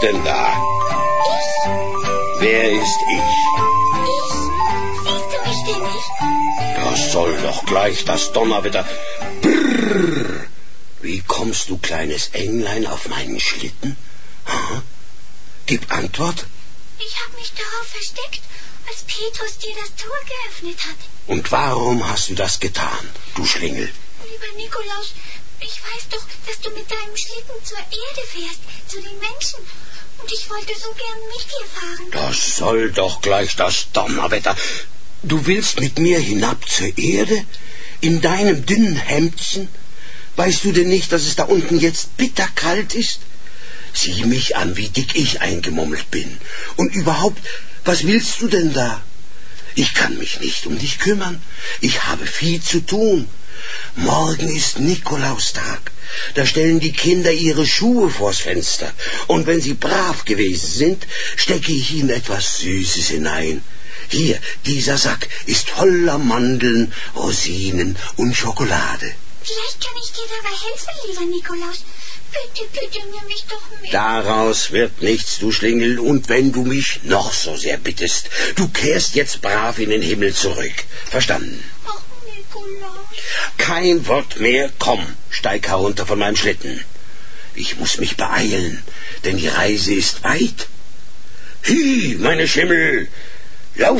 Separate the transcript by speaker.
Speaker 1: denn da?
Speaker 2: Ich?
Speaker 1: Wer ist ich?
Speaker 2: Ich? Siehst du mich denn nicht?
Speaker 1: Das soll doch gleich das Donnerwetter. Brrr. Wie kommst du, kleines Englein, auf meinen Schlitten? Ha? Gib Antwort.
Speaker 2: Ich habe mich darauf versteckt, als Petrus dir das Tor geöffnet hat.
Speaker 1: Und warum hast du das getan, du Schlingel?
Speaker 2: Lieber Nikolaus, ich weiß doch, dass du mit deinem Schlitten zur Erde fährst, zu den Menschen. Und ich wollte so gern mit dir fahren.
Speaker 1: Das soll doch gleich das Donnerwetter. Du willst mit mir hinab zur Erde? In deinem dünnen Hemdchen? Weißt du denn nicht, dass es da unten jetzt bitterkalt ist? Sieh mich an, wie dick ich eingemummelt bin. Und überhaupt, was willst du denn da? Ich kann mich nicht um dich kümmern. Ich habe viel zu tun. Morgen ist Nikolaustag. Da stellen die Kinder ihre Schuhe vors Fenster. Und wenn sie brav gewesen sind, stecke ich ihnen etwas Süßes hinein. Hier, dieser Sack ist voller Mandeln, Rosinen und Schokolade.
Speaker 2: Vielleicht kann ich dir dabei helfen, lieber Nikolaus. Bitte, bitte, nimm mich doch mit.
Speaker 1: Daraus wird nichts, du Schlingel, und wenn du mich noch so sehr bittest, du kehrst jetzt brav in den Himmel zurück. Verstanden?
Speaker 2: Ach, Nikolaus.
Speaker 1: Kein Wort mehr, komm, steig herunter von meinem Schlitten. Ich muss mich beeilen, denn die Reise ist weit. Hi, meine Schimmel,